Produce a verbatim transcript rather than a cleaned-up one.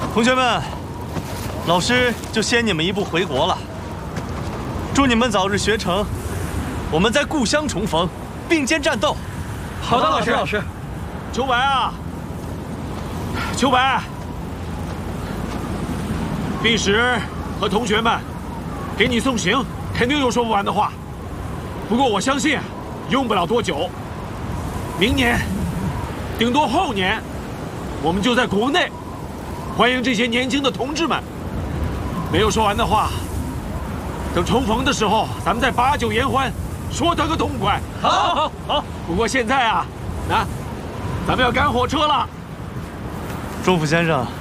同学们，老师就先你们一步回国了。祝你们早日学成，我们在故乡重逢，并肩战斗。 好的，老师。老师， 秋白啊，秋白，毕石和同学们给你送行，肯定有说不完的话。不过我相信，用不了多久，明年，顶多后年，我们就在国内欢迎这些年轻的同志们。没有说完的话，等重逢的时候，咱们再把酒言欢，说他个痛快。 好，好，好。 不过现在啊，那咱们要赶火车了。 钟府先生，